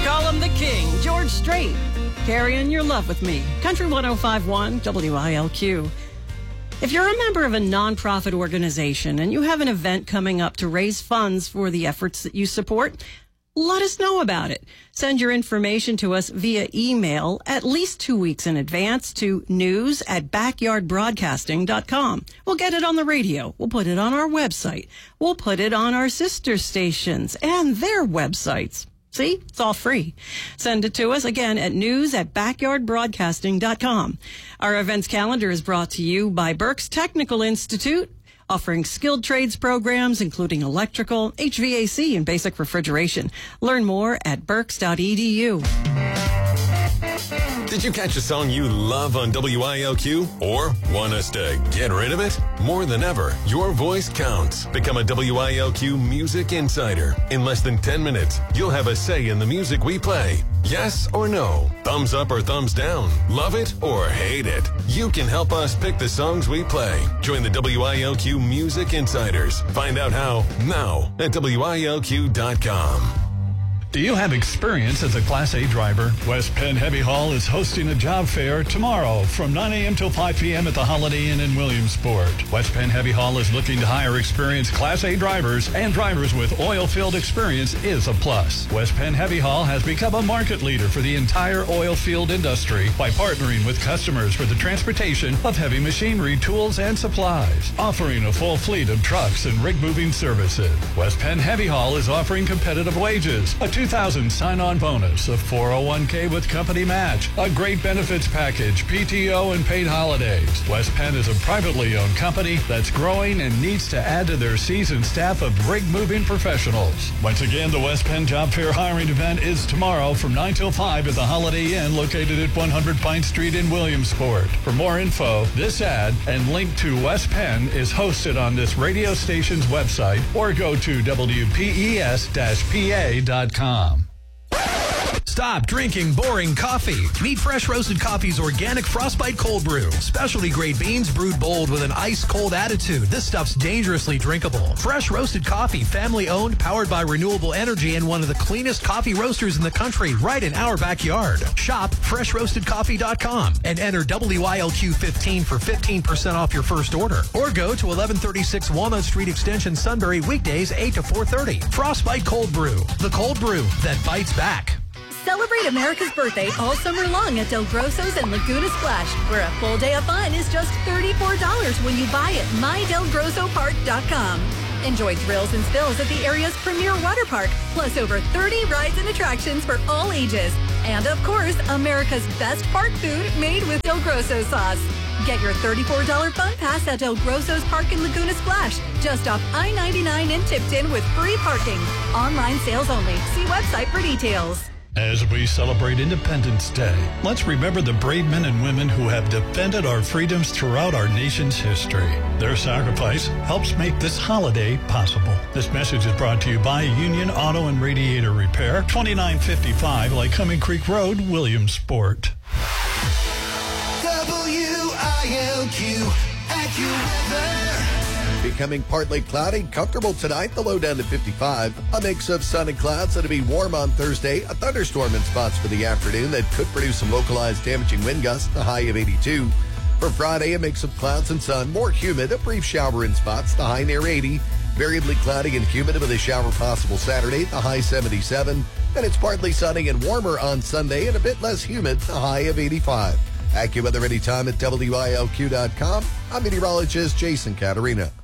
Call him the king, George Strait. Carrying your love with me. Country 105.1 WILQ. If you're a member of a nonprofit organization and you have an event coming up to raise funds for the efforts that you support, let us know about it. Send your information to us via email at least 2 weeks in advance to news@backyardbroadcasting.com. We'll get it on the radio. We'll put it on our website. We'll put it on our sister stations and their websites. See, it's all free. Send it to us again at news@backyardbroadcasting.com. Our events calendar is brought to you by Berks Technical Institute, offering skilled trades programs, including electrical, HVAC, and basic refrigeration. Learn more at berks.edu. Did you catch a song you love on WILQ? Or want us to get rid of it? More than ever, your voice counts. Become a WILQ Music Insider. In less than 10 minutes, you'll have a say in the music we play. Yes or no? Thumbs up or thumbs down? Love it or hate it? You can help us pick the songs we play. Join the WILQ Music Insiders. Find out how now at WILQ.com. Do you have experience as a Class A driver? West Penn Heavy Haul is hosting a job fair tomorrow from 9 a.m. till 5 p.m. at the Holiday Inn in Williamsport. West Penn Heavy Haul is looking to hire experienced Class A drivers, and drivers with oil field experience is a plus. West Penn Heavy Haul has become a market leader for the entire oil field industry by partnering with customers for the transportation of heavy machinery, tools, and supplies, offering a full fleet of trucks and rig moving services. West Penn Heavy Haul is offering competitive wages, a $2,000 sign-on bonus, a 401k with company match, a great benefits package, PTO, and paid holidays. West Penn is a privately owned company that's growing and needs to add to their seasoned staff of rig-moving professionals. Once again, the West Penn Job Fair hiring event is tomorrow from 9 till 5 at the Holiday Inn located at 100 Pine Street in Williamsport. For more info, this ad and link to West Penn is hosted on this radio station's website, or go to WPES-PA.com. Stop drinking boring coffee. Meet Fresh Roasted Coffee's organic Frostbite Cold Brew. Specialty grade beans brewed bold with an ice cold attitude. This stuff's dangerously drinkable. Fresh Roasted Coffee, family owned, powered by renewable energy, and one of the cleanest coffee roasters in the country, right in our backyard. Shop freshroastedcoffee.com and enter WILQ15 for 15% off your first order. Or go to 1136 Walnut Street Extension, Sunbury, weekdays 8 to 4:30. Frostbite Cold Brew, the cold brew that bites back. Celebrate America's birthday all summer long at Del Grosso's and Laguna Splash, where a full day of fun is just $34 when you buy at mydelgrossopark.com. Enjoy thrills and spills at the area's premier water park, plus over 30 rides and attractions for all ages. And of course, America's best park food made with Del Grosso sauce. Get your $34 fun pass at Del Grosso's Park in Laguna Splash, just off I-99 in Tipton with free parking. Online sales only. See website for details. As we celebrate Independence Day, let's remember the brave men and women who have defended our freedoms throughout our nation's history. Their sacrifice helps make this holiday possible. This message is brought to you by Union Auto and Radiator Repair, 2955 Lycoming Creek Road, Williamsport. WILQ AccuWeather. Becoming partly cloudy, comfortable tonight, the low down to 55. A mix of sun and clouds. It'll be warm on Thursday. A thunderstorm in spots for the afternoon that could produce some localized damaging wind gusts, the high of 82. For Friday, a mix of clouds and sun, more humid, a brief shower in spots, the high near 80. Variably cloudy and humid with a shower possible Saturday, the high 77. Then it's partly sunny and warmer on Sunday and a bit less humid, the high of 85. AccuWeather anytime at WILQ.com. I'm meteorologist Jason Caterina.